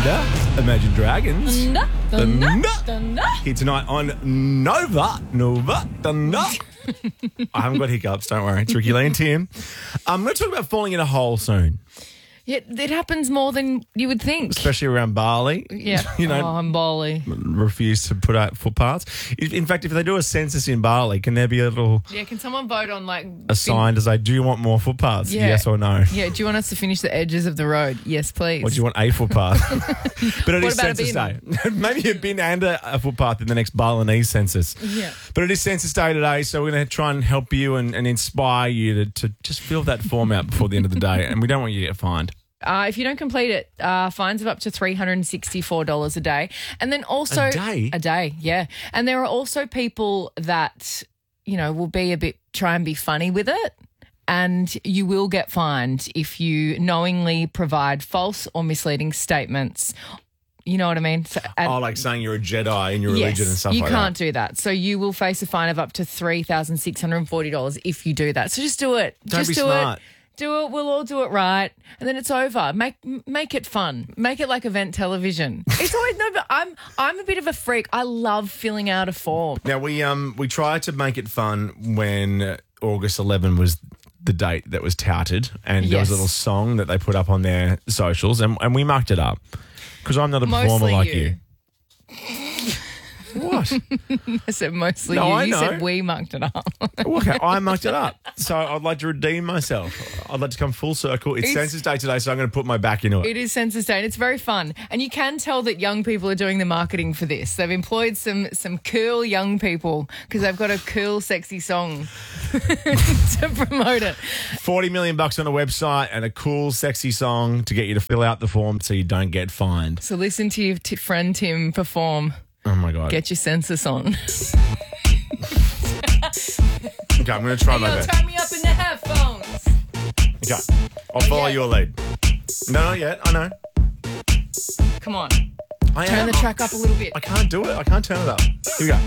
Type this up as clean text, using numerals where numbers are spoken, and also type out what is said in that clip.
Imagine Dragons. Thunder. Here tonight on Nova. I haven't got hiccups, don't worry. It's Ricky Lee and Tim. I'm going to talk about falling in a hole soon, Yeah, it happens more than you would think. especially around Bali. Yeah. You know, I'm Bali. refuse to put out footpaths. In fact, if they do a census in Bali, can there be a little Yeah, can someone vote on a sign to say, do you want more footpaths? Yeah. Yes or no? Yeah, do you want us to finish the edges of the road? Yes, please. Or do you want a footpath? But it What is about a Census Day. bin? Maybe a bin and a footpath in the next Balinese census. Yeah. But it is Census Day today, so we're going to try and help you and inspire you to just fill that form out before the end of the day. And we don't want you to get fined. If you don't complete it, fines of up to $364 a day. And then also... A day? A day, yeah. And there are also people that, you know, will be try and be funny with it. And you will get fined if you knowingly provide false or misleading statements. You know what I mean? So, Like saying you're a Jedi in your yes, religion and stuff you like can't that. do that. So you will face a fine of up to $3,640 if you do that. So just do it. Don't just be do smart. it. Do it. We'll all do it right, and then it's over. Make it fun. Make it like event television. It's always but I'm a bit of a freak. I love filling out a form. Now, we tried to make it fun when August 11 was the date that was touted, and there was a Yes. little song that they put up on their socials, and we mucked it up because I'm not a performer Mostly like you. What? I said mostly No, you. I You know. said we mucked it up. Okay, I mucked it up. So I'd like to redeem myself. I'd like to come full circle. It's Census Day today, so I'm going to put my back into it. It is Census Day, and it's very fun. And you can tell that young people are doing the marketing for this. They've employed some cool young people because they've got a cool, sexy song to promote it. 40 million bucks on a website and a cool, sexy song to get you to fill out the form so you don't get fined. So listen to your friend Tim perform. Oh my God. Get your census on. Okay, I'm going to try my Yo, best. turn me up in the headphones. Okay, I'll follow yet. your lead. No, not yet. I know. Come on. I Turn am. the track up a little bit. I can't do it. I can't turn it up. Here we go.